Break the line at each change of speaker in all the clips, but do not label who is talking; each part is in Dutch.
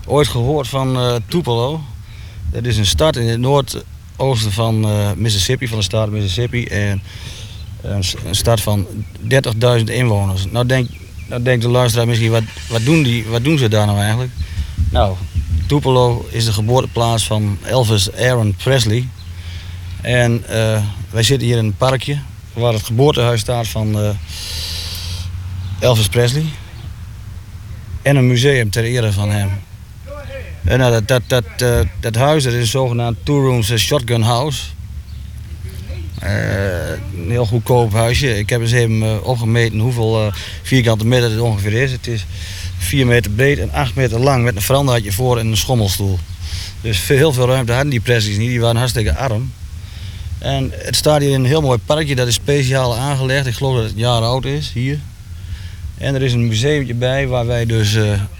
ooit gehoord van Tupelo. Dat is een stad in het noordoosten van Mississippi, van de staat Mississippi. En een stad van 30.000 inwoners. Nou denkt de luisteraar misschien, wat doen ze daar nou eigenlijk? Nou, Tupelo is de geboorteplaats van Elvis Aaron Presley. En wij zitten hier in een parkje waar het geboortehuis staat van Elvis Presley. En een museum ter ere van hem. En dat huis, dat is een zogenaamd two-rooms shotgun house. Een heel goedkoop huisje. Ik heb eens even opgemeten hoeveel vierkante meter het ongeveer is. Het is 4 meter breed en 8 meter lang met een verandertje voor en een schommelstoel. Dus heel veel ruimte hadden die Presleys niet, die waren hartstikke arm. En het staat hier in een heel mooi parkje, dat is speciaal aangelegd. Ik geloof dat het een jaar oud is, hier. En er is een museumtje bij waar wij dus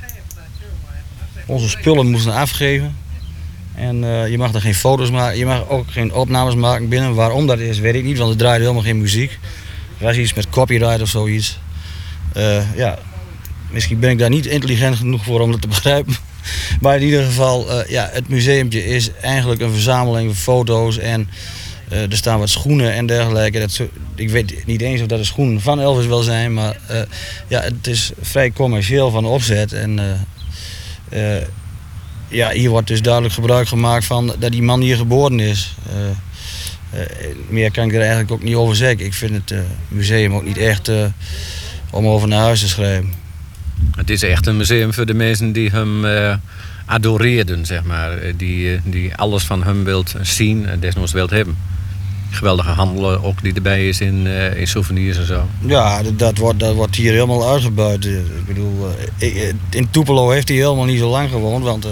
onze spullen moesten afgeven. En je mag er geen foto's maken, je mag ook geen opnames maken binnen. Waarom dat is, weet ik niet, want er draaide helemaal geen muziek. Er was iets met copyright of zoiets. Ja, misschien ben ik daar niet intelligent genoeg voor om dat te begrijpen. Maar in ieder geval, ja, het museumtje is eigenlijk een verzameling van foto's en er staan wat schoenen en dergelijke. Ik weet niet eens of dat de schoenen van Elvis wel zijn, maar ja, het is vrij commercieel van opzet. En ja, hier wordt dus duidelijk gebruik gemaakt van dat die man hier geboren is. Meer kan ik er eigenlijk ook niet over zeggen. Ik vind het museum ook niet echt om over naar huis te schrijven.
Het is echt een museum voor de mensen die hem adoreerden, zeg maar. Die alles van hem wilt zien en desnoods wilt hebben. Geweldige handel ook die erbij is in souvenirs en zo. Ja,
dat wordt hier helemaal uitgebuit. Ik bedoel, in Tupelo heeft hij helemaal niet zo lang gewoond, want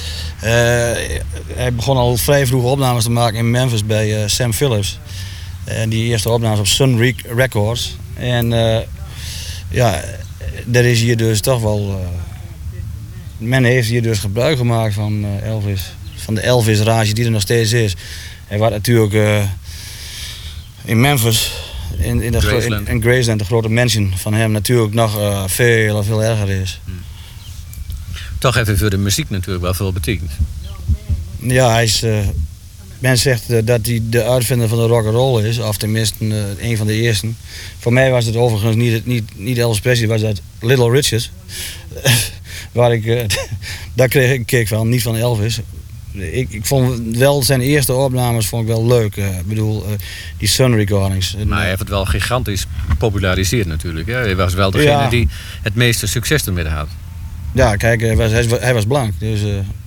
hij begon al vrij vroeg opnames te maken in Memphis bij Sam Phillips. En die eerste opnames op Sun Records. En ja, dat is hier dus toch wel... men heeft hier dus gebruik gemaakt van Elvis. Van de Elvis-rage die er nog steeds is. Hij was natuurlijk in Memphis, in Graceland, de grote mansion van hem, natuurlijk nog veel erger is.
Toch even voor de muziek natuurlijk wel veel betekent.
Ja, hij is... men zegt dat hij de uitvinder van de rock'n'roll is, of tenminste een van de eersten. Voor mij was het overigens niet Elvis Presley, was dat Little Richard. Daar kreeg ik een kick van, niet van Elvis. Ik vond wel zijn eerste opnames vond ik wel leuk. Ik bedoel, die Sun Recordings.
Maar hij heeft het wel gigantisch populariseerd natuurlijk. Hè? Hij was wel degene die het meeste succes ermee had.
Ja, kijk, hij was blank. Dus,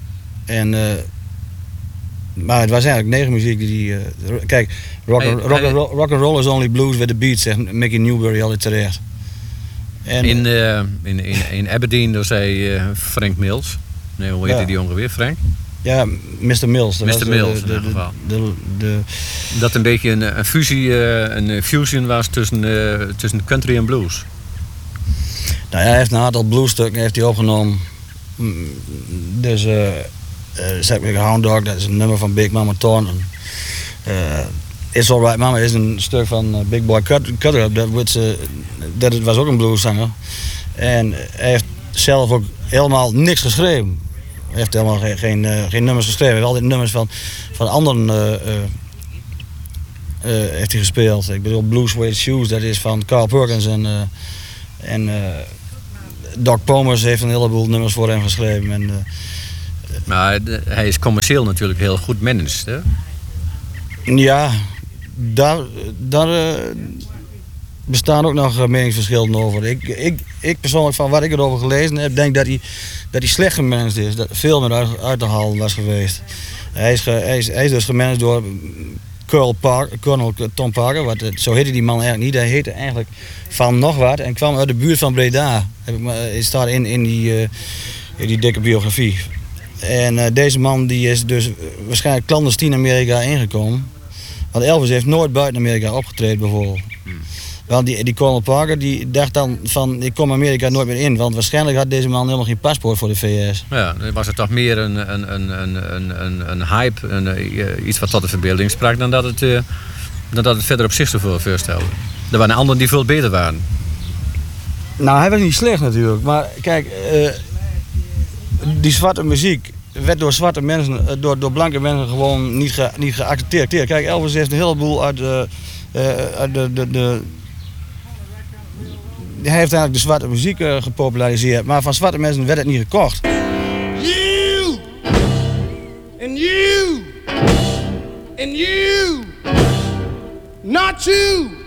maar het was eigenlijk negermuziek die... kijk, rock'n'roll is only blues with the beat, zegt Mickey Newbury altijd terecht. En,
in Aberdeen, daar zei Frank Mills. Nee, hoe heette die jongen weer, Frank?
Ja, Mr. Mills.
Mr. Mills in ieder geval. Dat een beetje een fusion was tussen country en blues.
Nou ja, hij heeft een aantal bluesstukken opgenomen. Dus Sackville Hound Dog, dat is een nummer van Big Mama Thornton. It's Alright Mama is een stuk van Big Boy Cutter. Dat was ook een blueszanger. En hij heeft zelf ook helemaal niks geschreven. Hij heeft helemaal geen nummers geschreven. Hij heeft altijd nummers van anderen heeft hij gespeeld. Ik bedoel, Blue Suede Shoes, dat is van Carl Perkins. En Doc Pomus heeft een heleboel nummers voor hem geschreven.
Maar hij is commercieel natuurlijk heel goed managed, hè?
Ja, daar bestaan ook nog meningsverschillen over. Ik persoonlijk, van wat ik erover gelezen heb, denk dat hij slecht gemanaged is. Dat veel meer uit te halen was geweest. Hij is dus gemanaged door Colonel Tom Parker. Zo heette die man eigenlijk niet. Hij heette eigenlijk Van nog wat en kwam uit de buurt van Breda. Het staat in die dikke biografie. En deze man die is dus waarschijnlijk clandestien Amerika ingekomen. Want Elvis heeft nooit buiten Amerika opgetreden bijvoorbeeld. Want die Colonel Parker die dacht dan van ik kom Amerika nooit meer in. Want waarschijnlijk had deze man helemaal geen paspoort voor de VS.
Ja, dan was het toch meer een hype, iets wat tot de verbeelding sprak dan dat het verder op zich zo voorstelde. Er waren anderen die veel beter waren.
Nou, hij was niet slecht natuurlijk. Maar kijk, die zwarte muziek werd door zwarte mensen, door blanke mensen gewoon niet geaccepteerd. Kijk, Elvis heeft een heleboel uit hij heeft eigenlijk de zwarte muziek gepopulariseerd, maar van zwarte mensen werd het niet gekocht.
You and you and you, not you.